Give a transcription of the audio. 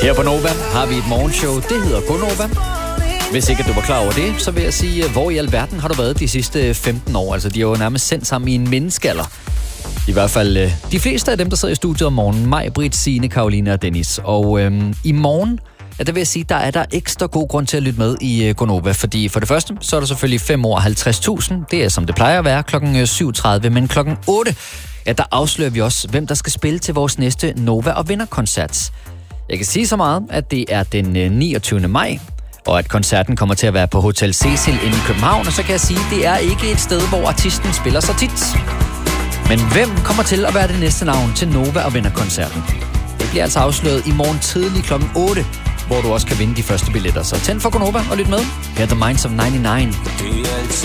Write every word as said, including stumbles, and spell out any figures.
Her på Nova har vi et morgenshow, det hedder Gonova. Hvis ikke du var klar over det, så vil jeg sige, hvor i alverden har du været de sidste femten år? Altså, de har jo nærmest sendt sammen i en menneskealder. I hvert fald de fleste af dem, der sidder i studiet om morgenen. Mig, Britt, Signe, Karoline og Dennis. Og øhm, i morgen, ja, der vil jeg sige, der er der ekstra god grund til at lytte med i uh, Gonova. Fordi for det første, så er der selvfølgelig fem år halvtreds tusind. Det er som det plejer at være klokken syv tredive. Men klokken otte, ja, der afslører vi også, hvem der skal spille til vores næste Nova og Vinder-koncert. Jeg kan sige så meget, at det er den niogtyvende maj, og at koncerten kommer til at være på Hotel Cecil inde i København. Og så kan jeg sige, at det er ikke et sted, hvor artisten spiller så tit. Men hvem kommer til at være det næste navn til Nova og Vinder-koncerten? Det bliver altså afsløret i morgen tidlig klokken otte, hvor du også kan vinde de første billetter. Så tænd for Gonova og lyt med. Her er The Minds of nioghalvfems.